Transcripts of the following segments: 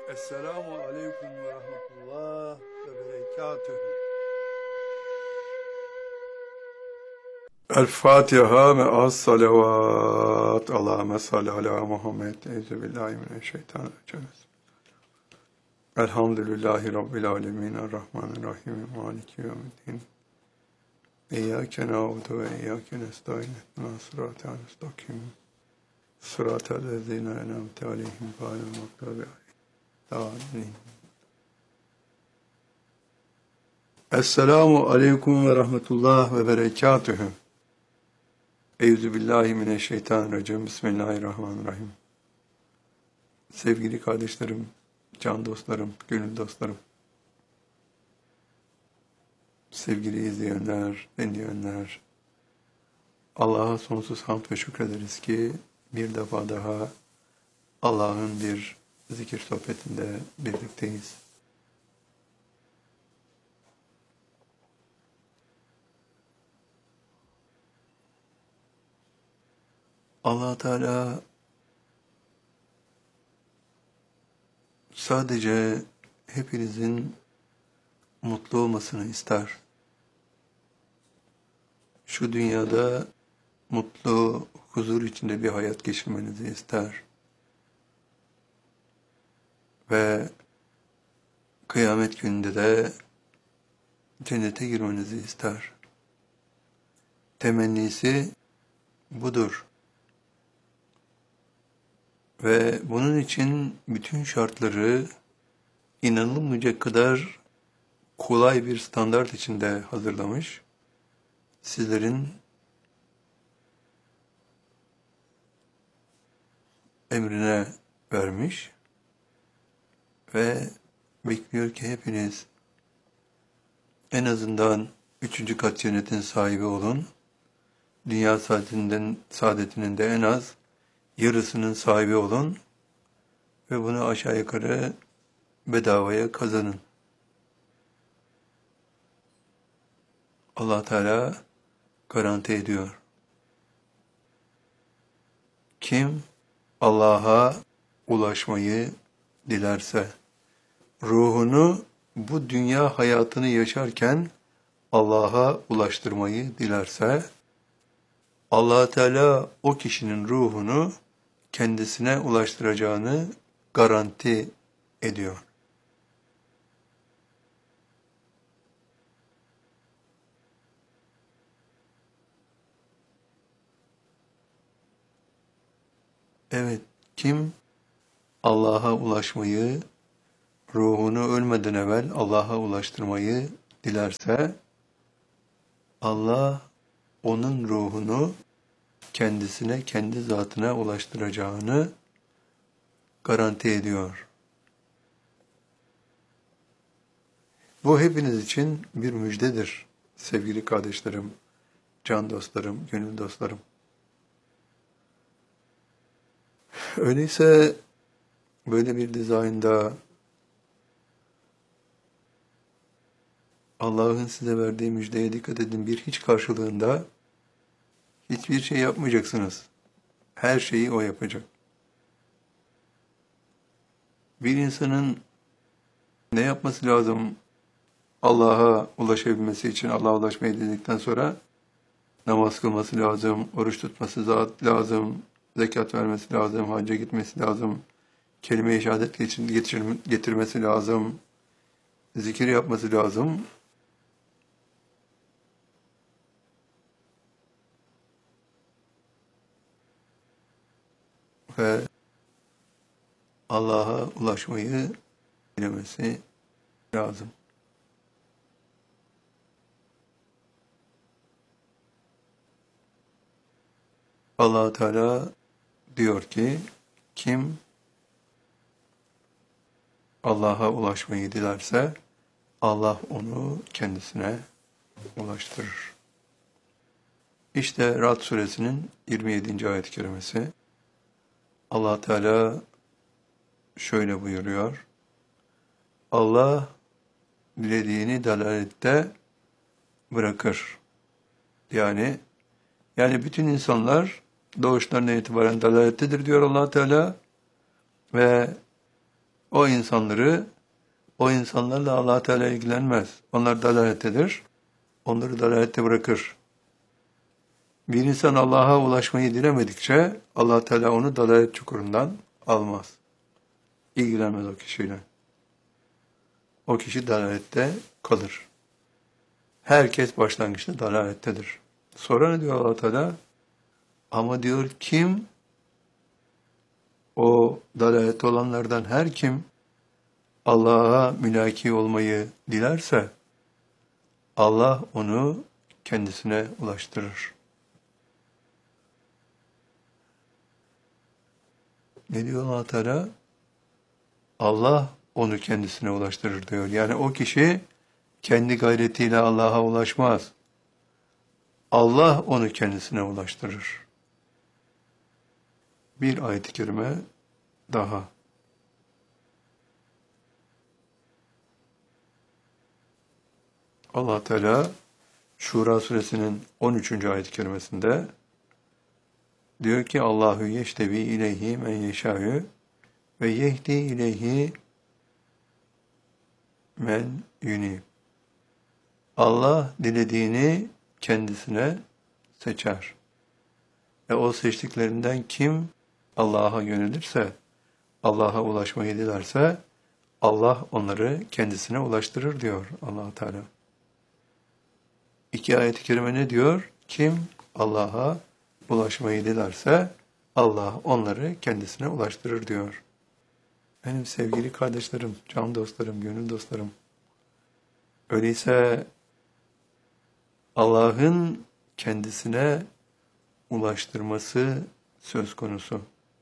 Esselamu Aleyküm ve Rahmetullah ve Berekatühü. El Fatiha ve az salavat. Allahümme salli ala Muhammed. Euzubillahimineşşeytanirracim. Elhamdülillahi Rabbil alemin. Errahmanirrahim. Maliki yevmiddin. İyyâke na'budu ve iyyâke nestaîn. İhdina sıratal müstakîm. Sıratal lezîne en'amte aleyhim gâyril mağdûbi aleyhim. Esselamu Aleyküm ve Rahmetullah ve Berekatühü. Euzubillahimineşşeytanirracim. Bismillahirrahmanirrahim. Sevgili kardeşlerim, can dostlarım, gönül dostlarım, sevgili izleyenler, dinleyenler, Allah'a sonsuz hamd ve şükrederiz ki bir defa daha Allah'ın bir zikir sohbetinde birlikteyiz. Allah Teala sadece hepinizin mutlu olmasını ister. Şu dünyada mutlu, huzur içinde bir hayat geçirmenizi ister. Ve kıyamet gününde de cennete girmenizi ister. Temennisi budur. Ve bunun için bütün şartları inanılmayacak kadar kolay bir standart içinde hazırlamış. Sizlerin emrine vermiş ve bekliyor ki hepiniz en azından 3. kat cennetin sahibi olun. Dünya saadetinin de en az yarısının sahibi olun ve bunu aşağı yukarı bedavaya kazanın. Allah Teala garanti ediyor. Kim Allah'a ulaşmayı dilerse, ruhunu bu dünya hayatını yaşarken Allah'a ulaştırmayı dilerse, Allah Teala o kişinin ruhunu kendisine ulaştıracağını garanti ediyor. Evet, kim Allah'a ulaşmayı, ruhunu ölmeden evvel Allah'a ulaştırmayı dilerse, Allah onun ruhunu kendisine, kendi zatına ulaştıracağını garanti ediyor. Bu hepiniz için bir müjdedir sevgili kardeşlerim, can dostlarım, gönül dostlarım. Öyleyse böyle bir dizaynda Allah'ın size verdiği müjdeye dikkat edin, bir hiç karşılığında hiçbir şey yapmayacaksınız. Her şeyi o yapacak. Bir insanın ne yapması lazım Allah'a ulaşabilmesi için? Allah'a ulaşmayı dedikten sonra namaz kılması lazım, oruç tutması lazım, zekat vermesi lazım, hacca gitmesi lazım, kelime-i şehadet getirmesi lazım, zikir yapması lazım. Ve Allah'a ulaşmayı bilemesi lazım. Allah Teala diyor ki, kim Allah'a ulaşmayı dilerse, Allah onu kendisine ulaştırır. İşte Ra'd suresinin 27. ayet-i kerimesi. Allah Teala şöyle buyuruyor. Allah dilediğini dalalette bırakır. Yani bütün insanlar doğuşlarına itibaren dalalettedir diyor Allah Teala ve o insanlarla Allah Teala ilgilenmez. Onlar dalalettedir. Onları dalalette bırakır. Bir insan Allah'a ulaşmayı dilemedikçe Allah Teala onu dalalet çukurundan almaz. İlgilenmez o kişiyle. O kişi dalalette kalır. Herkes başlangıçta dalalettedir. Sonra ne diyor Allah Teala? Ama diyor kim o dalalette olanlardan her kim Allah'a mülaki olmayı dilerse Allah onu kendisine ulaştırır. Ne diyor Allah Teala? Allah onu kendisine ulaştırır diyor. Yani o kişi kendi gayretiyle Allah'a ulaşmaz. Allah onu kendisine ulaştırır. Bir ayet-i kerime daha. Allah Teala Şura suresinin 13. ayet-i kerimesinde diyor ki Allahu yeştevi ileyhi men yeşâ'ü ve yehdi ileyhi men yunib. Allah dilediğini kendisine seçer. Ve o seçtiklerinden kim Allah'a yönelirse, Allah'a ulaşmayı dilerse, Allah onları kendisine ulaştırır diyor Allah Teala. İki ayet-i kerime ne diyor? Kim Allah'a ulaşmayı dilerse, Allah onları kendisine ulaştırır diyor. Benim sevgili kardeşlerim, can dostlarım, gönül dostlarım. Öyleyse Allah'ın kendisine ulaştırması söz konusu.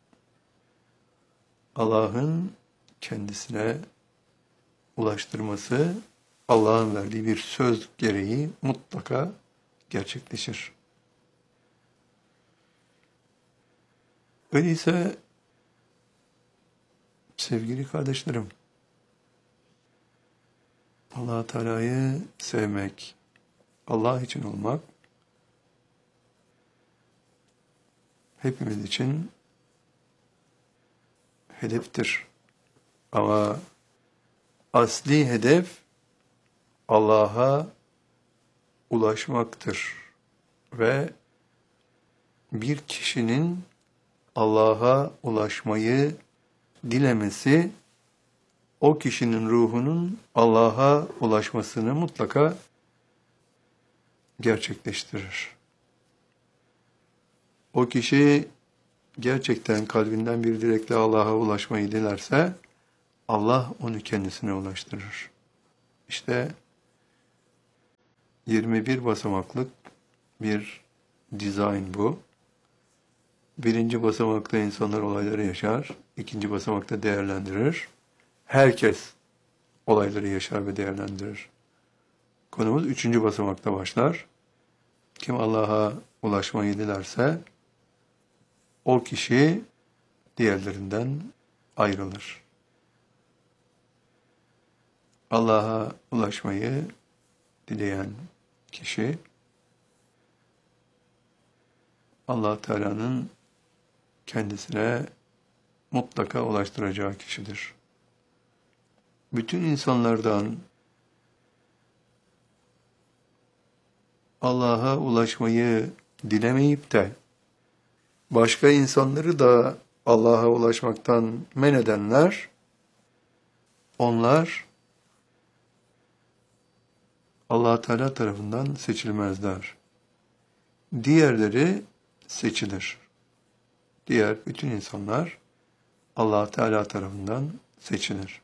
Allah'ın kendisine ulaştırması Allah'ın verdiği bir söz gereği mutlaka gerçekleşir. Öyleyse sevgili kardeşlerim, Allah Teala'yı sevmek, Allah için olmak hepimiz için hedeftir. Ama asli hedef Allah'a ulaşmaktır. Ve bir kişinin Allah'a ulaşmayı dilemesi, o kişinin ruhunun Allah'a ulaşmasını mutlaka gerçekleştirir. O kişi gerçekten kalbinden bir dilekle Allah'a ulaşmayı dilerse, Allah onu kendisine ulaştırır. İşte 21 basamaklık bir dizayn bu. Birinci basamakta insanlar olayları yaşar, ikinci basamakta değerlendirir. Herkes olayları yaşar ve değerlendirir. Konumuz üçüncü basamakta başlar. Kim Allah'a ulaşmayı dilerse, o kişi diğerlerinden ayrılır. Allah'a ulaşmayı dileyen kişi, Allah Teala'nın kendisine mutlaka ulaştıracağı kişidir. Bütün insanlardan Allah'a ulaşmayı dilemeyip de başka insanları da Allah'a ulaşmaktan men edenler, onlar Allah Teala tarafından seçilmezler. Diğerleri seçilir. Diğer bütün insanlar Allah Teala tarafından seçilir.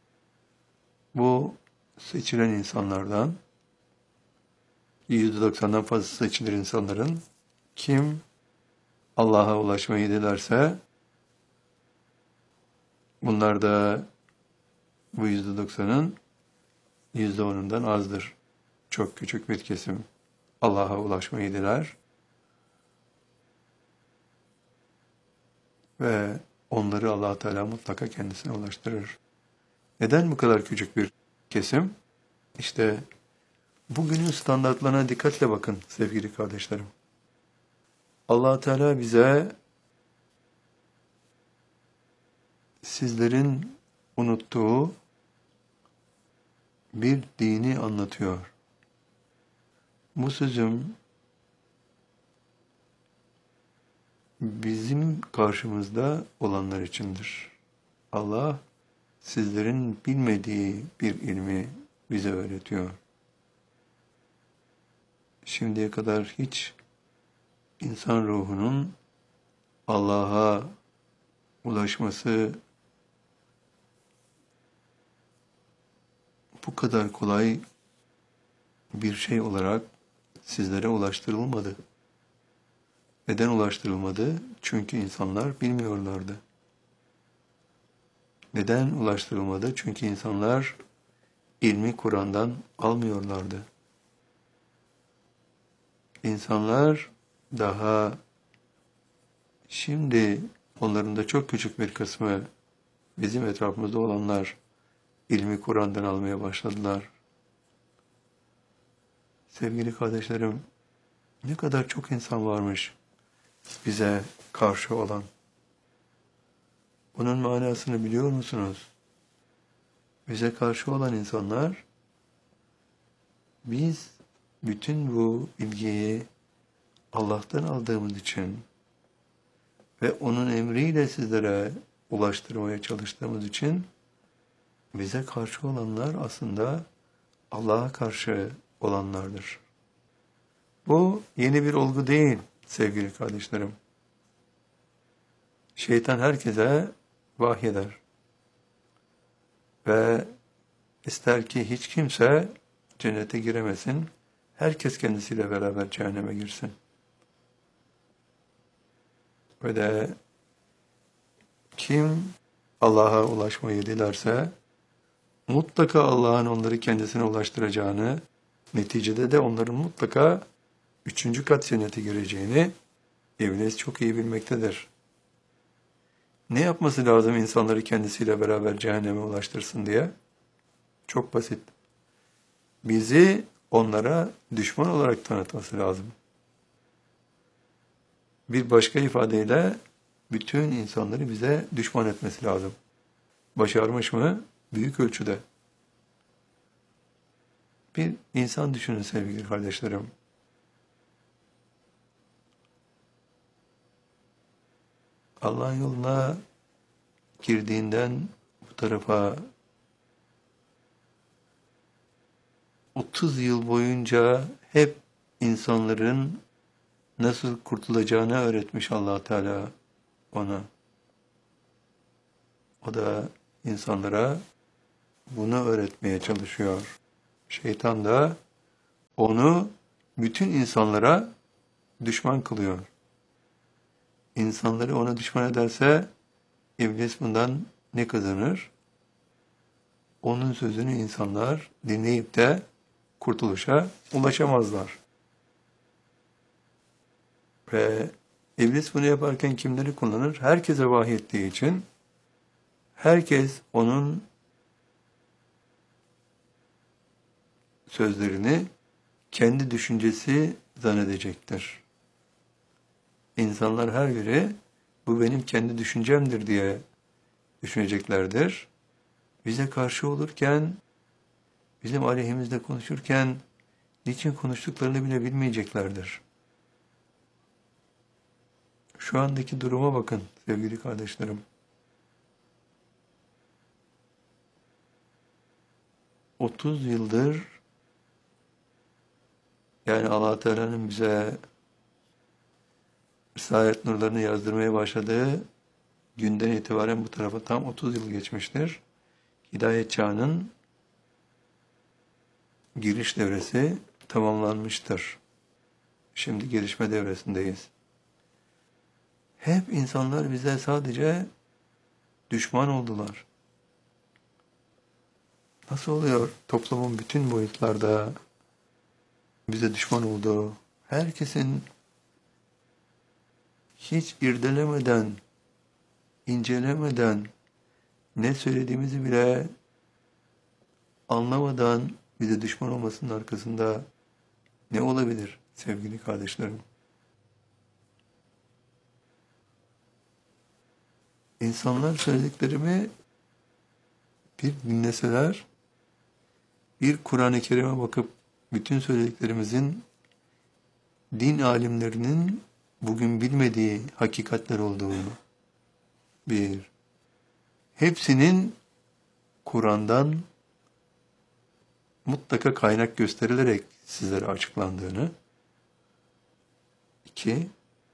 Bu seçilen insanlardan %90'dan fazla seçilir insanların kim Allah'a ulaşmayı dilerse, bunlar da bu %90'ın %10'undan azdır. Çok küçük bir kesim Allah'a ulaşmayı diler ve onları Allah Teala mutlaka kendisine ulaştırır. Neden bu kadar küçük bir kesim? İşte bugünün standartlarına dikkatle bakın sevgili kardeşlerim. Allah Teala bize sizlerin unuttuğu bir dini anlatıyor. Bu sözüm bizim karşımızda olanlar içindir. Allah sizlerin bilmediği bir ilmi bize öğretiyor. Şimdiye kadar hiç insan ruhunun Allah'a ulaşması bu kadar kolay bir şey olarak sizlere ulaştırılmadı. Neden ulaştırılmadı? Çünkü insanlar bilmiyorlardı. Neden ulaştırılmadı? Çünkü insanlar ilmi Kur'an'dan almıyorlardı. İnsanlar daha şimdi onların da çok küçük bir kısmı bizim etrafımızda olanlar ilmi Kur'an'dan almaya başladılar. Sevgili kardeşlerim, ne kadar çok insan varmış bize karşı olan. Bunun manasını biliyor musunuz? Bize karşı olan insanlar, biz bütün bu bilgiyi Allah'tan aldığımız için ve onun emriyle sizlere ulaştırmaya çalıştığımız için bize karşı olanlar aslında Allah'a karşı olanlardır. Bu yeni bir olgu değil sevgili kardeşlerim. Şeytan herkese vahyeder. Ve ister ki hiç kimse cennete giremesin, herkes kendisiyle beraber cehenneme girsin. Ve de kim Allah'a ulaşmayı dilerse, mutlaka Allah'ın onları kendisine ulaştıracağını, neticede de onların mutlaka 3. kat cennete gireceğini İblis çok iyi bilmektedir. Ne yapması lazım insanları kendisiyle beraber cehenneme ulaştırsın diye? Çok basit. Bizi onlara düşman olarak tanıtması lazım. Bir başka ifadeyle bütün insanları bize düşman etmesi lazım. Başarmış mı? Büyük ölçüde. Bir insan düşünün sevgili kardeşlerim. Allah'ın yoluna girdiğinden bu tarafa 30 yıl boyunca hep insanların nasıl kurtulacağını öğretmiş Allah Teala ona. O da insanlara bunu öğretmeye çalışıyor. Şeytan da onu bütün insanlara düşman kılıyor. İnsanları ona düşman ederse İblis bundan ne kazanır? Onun sözünü insanlar dinleyip de kurtuluşa ulaşamazlar. Ve İblis bunu yaparken kimleri kullanır? Herkese vahyettiği için herkes onun sözlerini kendi düşüncesi zannedecektir. İnsanlar her biri bu benim kendi düşüncemdir diye düşüneceklerdir. Bize karşı olurken, bizim aleyhimizde konuşurken niçin konuştuklarını bile bilmeyeceklerdir. Şu andaki duruma bakın sevgili kardeşlerim. ...30 yıldır... ...yani Allah Teala'nın bize... ...risalet nurlarını yazdırmaya başladığı... ...günden itibaren bu tarafa tam 30 yıl geçmiştir. Hidayet çağının... ...giriş devresi tamamlanmıştır. Şimdi gelişme devresindeyiz. Hep insanlar bize sadece... ...düşman oldular. Nasıl oluyor toplumun bütün boyutlarda bize düşman olduğu, herkesin hiç irdelemeden, incelemeden, ne söylediğimizi bile anlamadan bize düşman olmasının arkasında ne olabilir sevgili kardeşlerim? İnsanlar söylediklerimi Bir dinleseler, bir Kur'an-ı Kerim'e bakıp bütün söylediklerimizin din alimlerinin bugün bilmediği hakikatler olduğunu, bir, hepsinin Kur'an'dan mutlaka kaynak gösterilerek sizlere açıklandığını, iki,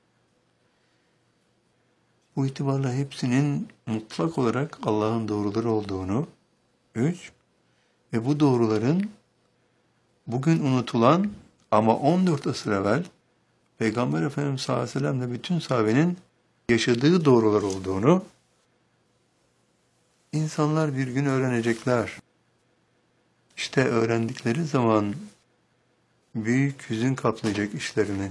bu itibarla hepsinin mutlak olarak Allah'ın doğruları olduğunu, üç, ve bu doğruların bugün unutulan ama 14 asır evvel Peygamber Efendimiz sallallahu aleyhi ve sellem'le bütün sahabenin yaşadığı doğrular olduğunu insanlar bir gün öğrenecekler. İşte öğrendikleri zaman büyük hüzün kaplayacak işlerini.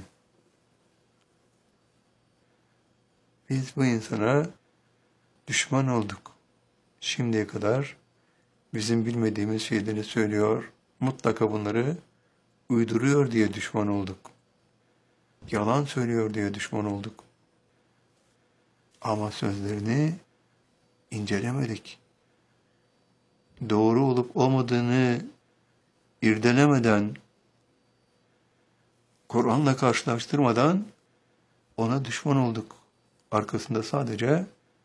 Biz bu insana düşman olduk. Şimdiye kadar bizim bilmediğimiz şeyleri söylüyor, mutlaka bunları uyduruyor diye düşman olduk. Yalan söylüyor diye düşman olduk. Ama sözlerini incelemedik. Doğru olup olmadığını irdelemeden, Kur'an'la karşılaştırmadan ona düşman olduk. Arkasında sadece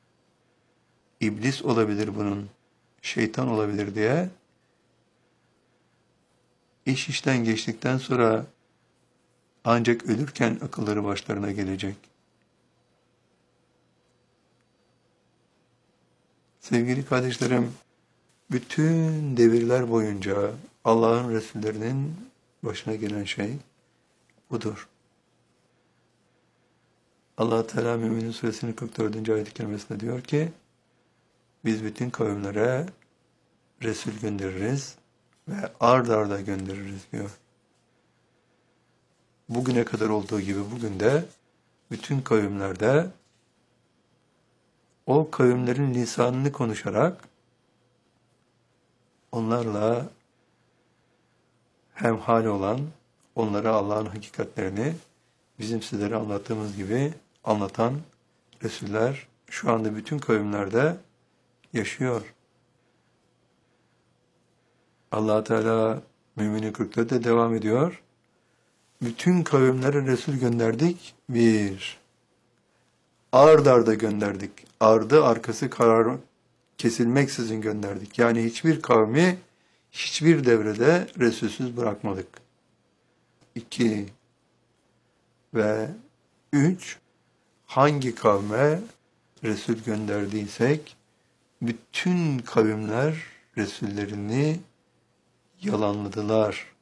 iblis olabilir bunun, şeytan olabilir diye iş işten geçtikten sonra ancak ölürken akılları başlarına gelecek. Sevgili kardeşlerim, bütün devirler boyunca Allah'ın Resullerinin başına gelen şey budur. Allah Teala Mü'minin Suresinin 44. ayet-i kerimesinde diyor ki, biz bütün kavimlere Resul göndeririz ve ard arda göndeririz diyor. Bugüne kadar olduğu gibi bugün de bütün kavimlerde o kavimlerin lisanını konuşarak onlarla hemhal olan, onlara Allah'ın hakikatlerini bizim sizlere anlattığımız gibi anlatan Resuller şu anda bütün kavimlerde yaşıyor. Allah Teala Mü'minin 40'da devam ediyor. Bütün kavimlere Resul gönderdik. Bir, ard arda gönderdik. Ardı arkası karar kesilmeksizin gönderdik. Yani hiçbir kavmi hiçbir devrede Resulsüz bırakmadık. 2 ve 3, hangi kavme Resul gönderdiysek bütün kavimler Resullerini yalanladılar.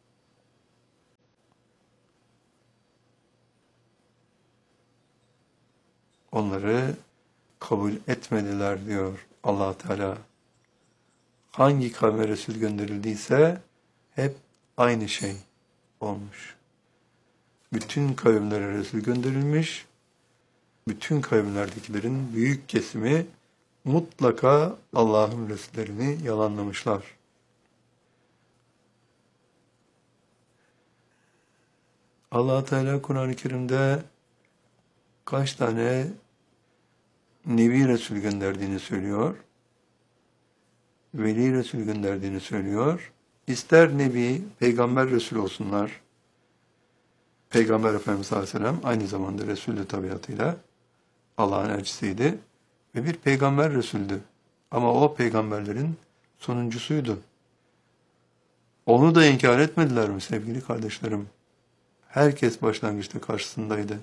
Onları kabul etmediler diyor Allah Teala. Hangi kavme Resul gönderildiyse hep aynı şey olmuş. Bütün kavimlere Resul gönderilmiş, bütün kavimlerdekilerin büyük kesimi mutlaka Allah'ın Resullerini yalanlamışlar. Allah Teala Kur'an-ı Kerim'de kaç tane Nebi Resul gönderdiğini söylüyor. Veli Resul gönderdiğini söylüyor. İster Nebi, Peygamber Resul olsunlar. Peygamber Efendimiz sallallahu aleyhi ve sellem aynı zamanda Resulü tabiatıyla Allah'ın elçisiydi. Ve bir peygamber Resul'dü. Ama o peygamberlerin sonuncusuydu. Onu da inkar etmediler mi sevgili kardeşlerim? Herkes başlangıçta karşısındaydı.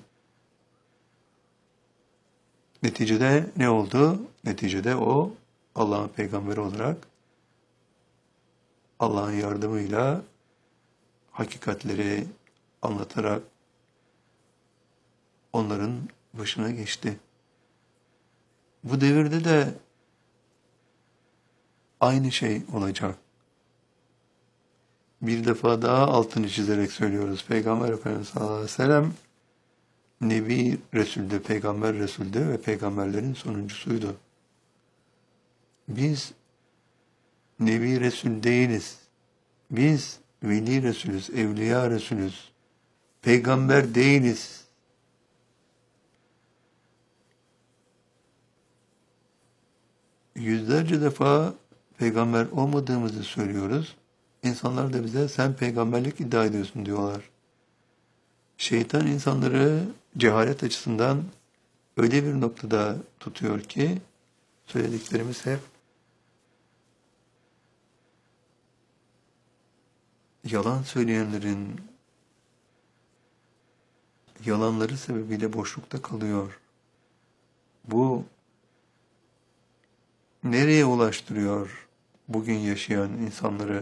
Neticede ne oldu? Neticede o Allah'ın peygamberi olarak Allah'ın yardımıyla hakikatleri anlatarak onların başına geçti. Bu devirde de aynı şey olacak. Bir defa daha altını çizerek söylüyoruz. Peygamber Efendimiz sallallahu aleyhi ve sellem Nebi Resul'dü, Peygamber Resul'dü ve peygamberlerin sonuncusuydu. Biz Nebi Resul değiliz. Biz Veli Resulüz, Evliya Resulüz. Peygamber değiliz. Yüzlerce defa peygamber olmadığımızı söylüyoruz. İnsanlar da bize sen peygamberlik iddia ediyorsun diyorlar. Şeytan insanları cehalet açısından öyle bir noktada tutuyor ki söylediklerimiz hep yalan söyleyenlerin yalanları sebebiyle boşlukta kalıyor. Bu nereye ulaştırıyor bugün yaşayan insanları?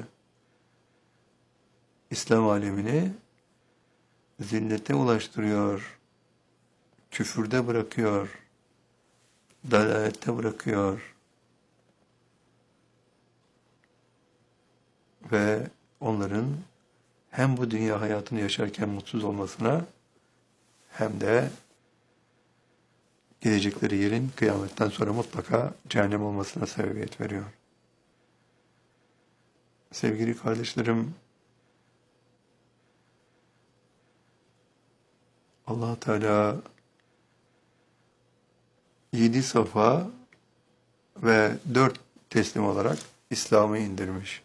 İslam alemini zillete ulaştırıyor, küfürde bırakıyor, dalalette bırakıyor ve onların hem bu dünya hayatını yaşarken mutsuz olmasına hem de gelecekleri yerin kıyametten sonra mutlaka cehennem olmasına sebebiyet veriyor. Sevgili kardeşlerim, Allah Teala 7 safa ve 4 teslim olarak İslam'ı indirmiş.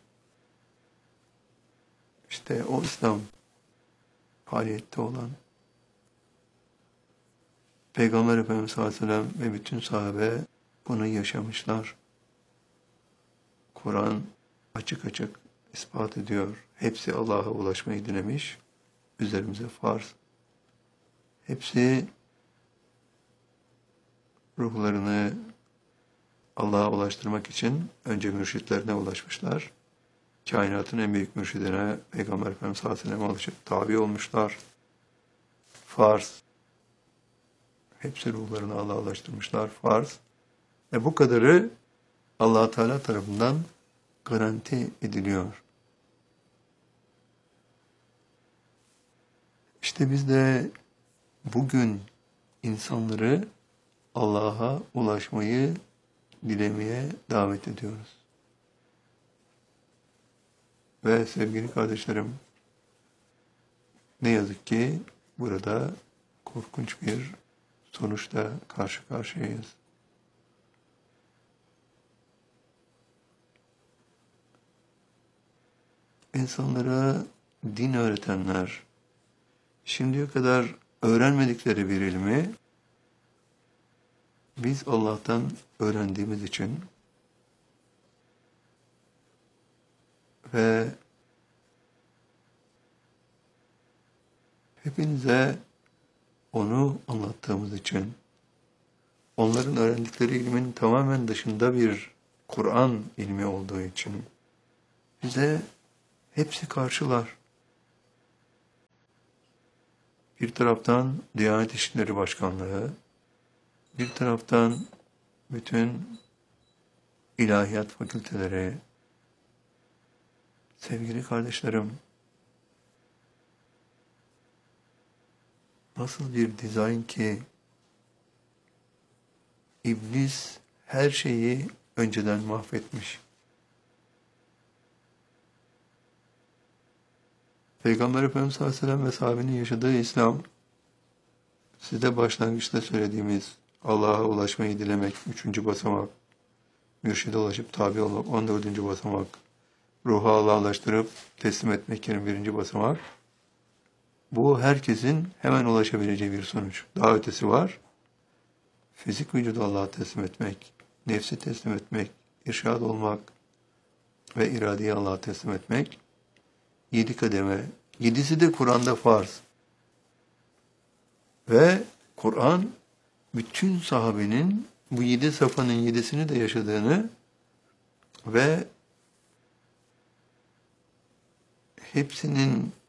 İşte o İslam faaliyette olan Peygamber Efendimiz sallallahu aleyhi ve sellem ve bütün sahabe bunu yaşamışlar. Kur'an açık açık ispat ediyor. Hepsi Allah'a ulaşmayı dilemiş. Üzerimize farz. Hepsi ruhlarını Allah'a ulaştırmak için önce mürşitlerine ulaşmışlar. Kainatın en büyük mürşidine Peygamber Efendimiz sallallahu aleyhi ve sellem'e ulaşıp tabi olmuşlar. Farz. Hepsi ruhlarını Allah'a ulaştırmışlar. Farz. Bu kadarı Allah Teala tarafından garanti ediliyor. İşte biz de bugün insanları Allah'a ulaşmayı dilemeye davet ediyoruz. Ve sevgili kardeşlerim, ne yazık ki burada korkunç bir sonuçla karşı karşıyayız. İnsanlara din öğretenler, şimdiye kadar öğrenmedikleri bir ilmi biz Allah'tan öğrendiğimiz için ve hepinize onu anlattığımız için, onların öğrendikleri ilmin tamamen dışında bir Kur'an ilmi olduğu için bize hepsi karşılar. Bir taraftan Diyanet İşleri Başkanlığı, bir taraftan bütün ilahiyat fakülteleri, sevgili kardeşlerim, nasıl bir dizayn ki İblis her şeyi önceden mahvetmiş. Peygamber Efendimiz sallallahu aleyhi ve sellem ve sahabenin yaşadığı İslam, size başlangıçta söylediğimiz Allah'a ulaşmayı dilemek 3. basamak, mürşide ulaşıp tabi olmak 14. basamak, ruhu Allah'a ulaştırıp teslim etmek 21. basamak. Bu herkesin hemen ulaşabileceği bir sonuç. Daha ötesi var. Fizik vücudu Allah'a teslim etmek, nefsi teslim etmek, irşad olmak ve iradeyi Allah'a teslim etmek. 7 kademe. 7'si de Kur'an'da farz. Ve Kur'an bütün sahabenin bu 7 safhanın 7'sini de yaşadığını ve hepsinin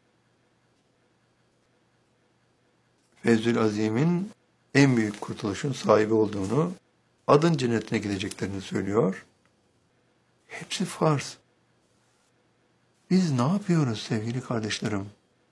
Fevzül Azim'in en büyük kurtuluşun sahibi olduğunu, adın cennetine gideceklerini söylüyor. Hepsi farz. Biz ne yapıyoruz sevgili kardeşlerim?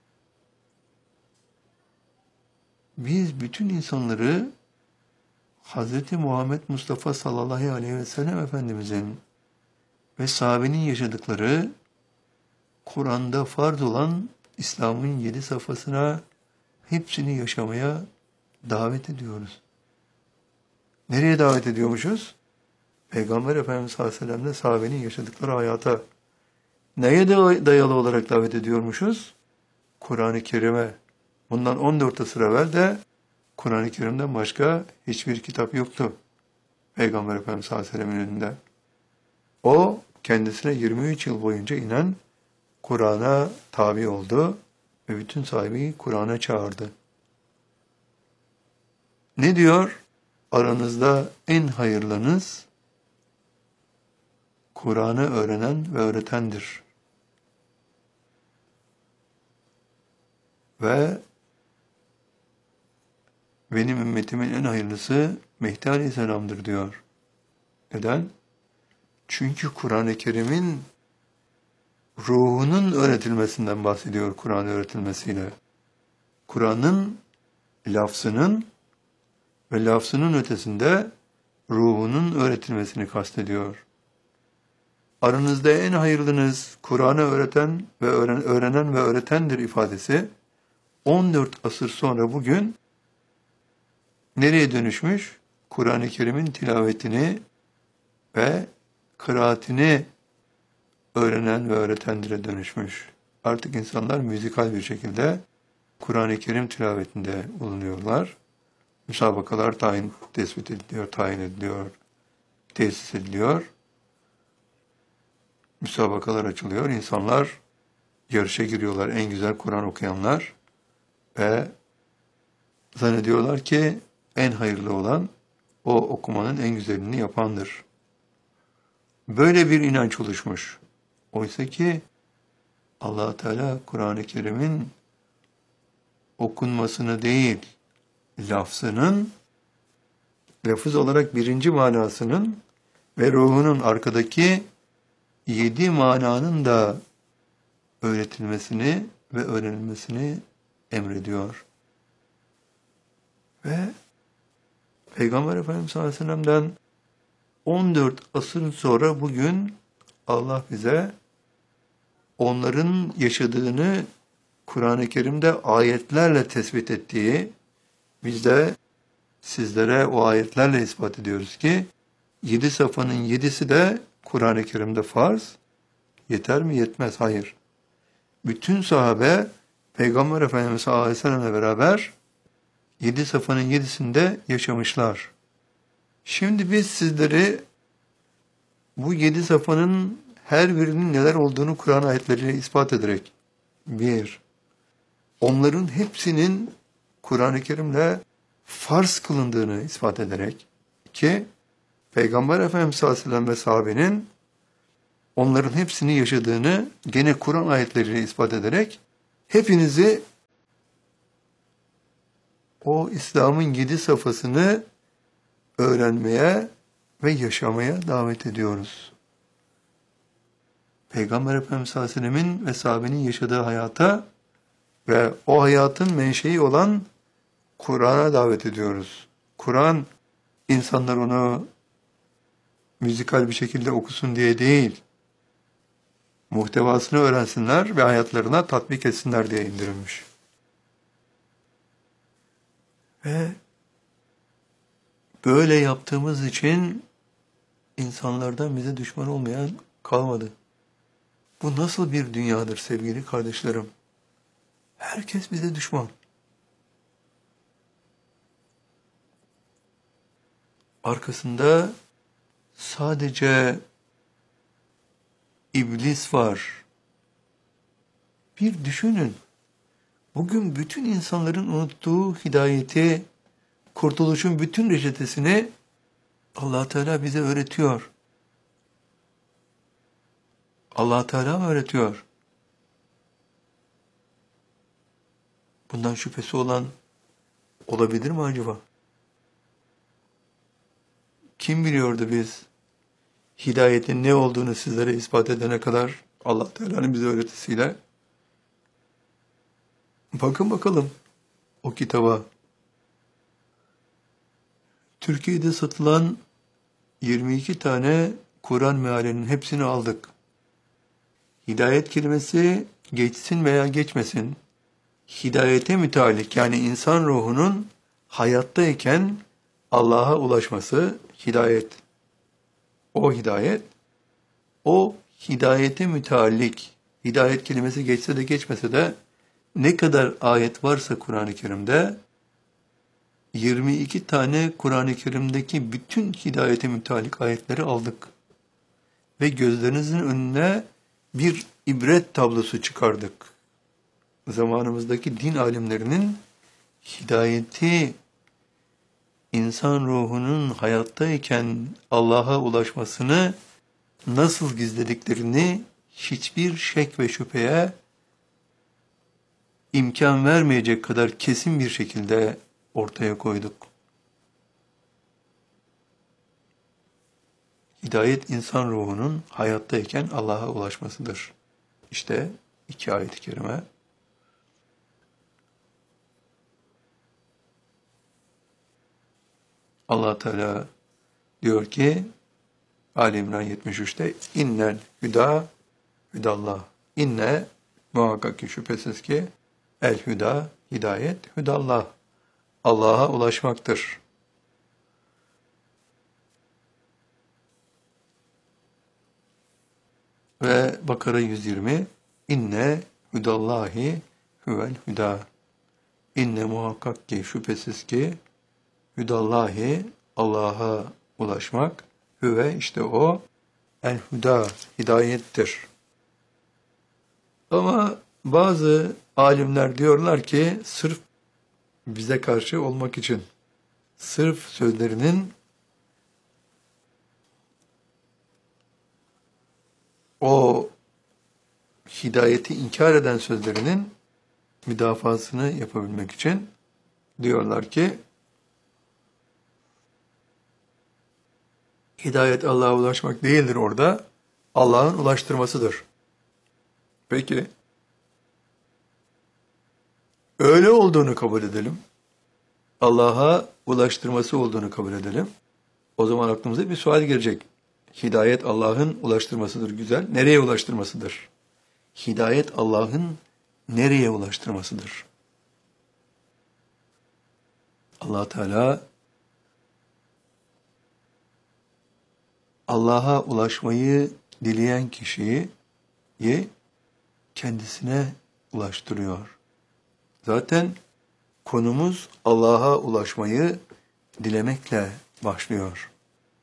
Biz bütün insanları Hz. Muhammed Mustafa sallallahu aleyhi ve sellem Efendimizin ve sahabenin yaşadıkları Kur'an'da farz olan İslam'ın 7 safhasına hepsini yaşamaya davet ediyoruz. Nereye davet ediyormuşuz? Peygamber Efendimiz sallallahu aleyhi ve sellem'le sahabenin yaşadıkları hayata neye dayalı olarak davet ediyormuşuz? Kur'an-ı Kerim'e. Bundan 14 asır evvel de Kur'an-ı Kerim'den başka hiçbir kitap yoktu. Peygamber Efendimiz sallallahu aleyhi ve sellem'in önünde. O kendisine 23 yıl boyunca inen Kur'an'a tabi oldu ve bütün sahibi Kur'an'a çağırdı. Ne diyor? Aranızda en hayırlınız Kur'an'ı öğrenen ve öğretendir. Ve benim ümmetimin en hayırlısı Mehdi Aleyhisselam'dır diyor. Neden? Çünkü Kur'an-ı Kerim'in ruhunun öğretilmesinden bahsediyor Kur'an öğretilmesiyle. Kur'an'ın lafzının ve lafzının ötesinde ruhunun öğretilmesini kastediyor. Aranızda en hayırlınız Kur'an'ı öğreten ve öğrenen ve öğretendir ifadesi 14 asır sonra bugün nereye dönüşmüş? Kur'an-ı Kerim'in tilavetini ve kıraatini öğrenen ve öğretendire dönüşmüş. Artık insanlar müzikal bir şekilde Kur'an-ı Kerim tilavetinde bulunuyorlar. Müsabakalar tespit ediliyor, tayin ediliyor, tesis ediliyor. Müsabakalar açılıyor. İnsanlar yarışa giriyorlar. En güzel Kur'an okuyanlar ve zannediyorlar ki en hayırlı olan o okumanın en güzelini yapandır. Böyle bir inanç oluşmuş. Oysa ki Allah Teala Kur'an-ı Kerim'in okunmasını değil, lafzının, lafız olarak birinci manasının ve ruhunun arkadaki 7 mananın da öğretilmesini ve öğrenilmesini emrediyor. Ve Peygamber Efendimiz sallallahu aleyhi ve sellem'den 14 asır sonra bugün Allah bize onların yaşadığını Kur'an-ı Kerim'de ayetlerle tespit ettiği, biz de sizlere o ayetlerle ispat ediyoruz ki 7 safhanın 7'si de Kur'an-ı Kerim'de farz. Yeter mi? Yetmez. Hayır. Bütün sahabe Peygamber Efendimiz sallallahu aleyhi ve sellem'le beraber 7 safhanın 7'sinde yaşamışlar. Şimdi biz sizleri bu 7 safhanın her birinin neler olduğunu Kur'an ayetleriyle ispat ederek, bir, onların hepsinin Kur'an-ı Kerim'le farz kılındığını ispat ederek, iki, Peygamber Efendimiz sallallahu aleyhi ve sellem ve sahabenin onların hepsini yaşadığını gene Kur'an ayetleriyle ispat ederek hepinizi o İslam'ın 7 safhasını öğrenmeye ve yaşamaya davet ediyoruz. Peygamber Efendimiz sallallahu aleyhi ve sellemin ve sahabenin yaşadığı hayata ve o hayatın menşei olan Kur'an'a davet ediyoruz. Kur'an, insanlar onu müzikal bir şekilde okusun diye değil, muhtevasını öğrensinler ve hayatlarına tatbik etsinler diye indirilmiş. Ve böyle yaptığımız için insanlardan bize düşman olmayan kalmadı. Bu nasıl bir dünyadır sevgili kardeşlerim? Herkes bize düşman. Arkasında sadece iblis var. Bir düşünün. Bugün bütün insanların unuttuğu hidayeti, kurtuluşun bütün reçetesini Allah Teala bize öğretiyor. Allah Teala mı öğretiyor? Bundan şüphesi olan olabilir mi acaba? Kim biliyordu biz hidayetin ne olduğunu sizlere ispat edene kadar Allah Teala'nın bize öğretisiyle? Bakın bakalım o kitaba. Türkiye'de satılan 22 tane Kur'an mealinin hepsini aldık. Hidayet kelimesi geçsin veya geçmesin, hidayete mütalik yani insan ruhunun hayattayken Allah'a ulaşması hidayet. o hidayet, o hidayete müteallik, hidayet kelimesi geçse de geçmese de ne kadar ayet varsa Kur'an-ı Kerim'de 22 tane Kur'an-ı Kerim'deki bütün hidayete müteallik ayetleri aldık. Ve gözlerinizin önüne bir ibret tablosu çıkardık. Zamanımızdaki din alimlerinin hidayeti, insan ruhunun hayattayken Allah'a ulaşmasını nasıl gizlediklerini hiçbir şek ve şüpheye imkan vermeyecek kadar kesin bir şekilde ortaya koyduk. Hidayet insan ruhunun hayattayken Allah'a ulaşmasıdır. İşte 2 ayet-i kerime. Allah Teala diyor ki Ali İmran 73'te innel hüda hüdallah. İnne muhakkak ki şüphesiz ki el hüda hidayet hüdallah. Allah'a ulaşmaktır. Ve Bakara 120 inne hüdallahi huvel hüda. İnne muhakkak ki şüphesiz ki hüdallahi Allah'a ulaşmak hüve işte o el hüda hidayettir. Ama bazı alimler diyorlar ki sırf bize karşı olmak için sırf sözlerinin o hidayeti inkar eden sözlerinin müdafasını yapabilmek için diyorlar ki hidayet Allah'a ulaşmak değildir orada, Allah'ın ulaştırmasıdır. Peki, öyle olduğunu kabul edelim. Allah'a ulaştırması olduğunu kabul edelim. O zaman aklımıza bir sual gelecek. Hidayet Allah'ın ulaştırmasıdır, güzel. Nereye ulaştırmasıdır? Hidayet Allah'ın nereye ulaştırmasıdır? Allah Teala Allah'a ulaşmayı dileyen kişiyi kendisine ulaştırıyor. Zaten konumuz Allah'a ulaşmayı dilemekle başlıyor.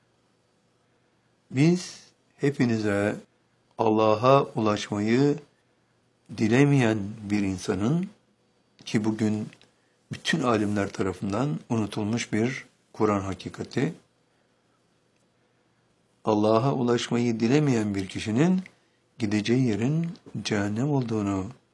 Biz hepinize Allah'a ulaşmayı dilemeyen bir insanın ki bugün bütün alimler tarafından unutulmuş bir Kur'an hakikati, Allah'a ulaşmayı dilemeyen bir kişinin gideceği yerin cehennem olduğunu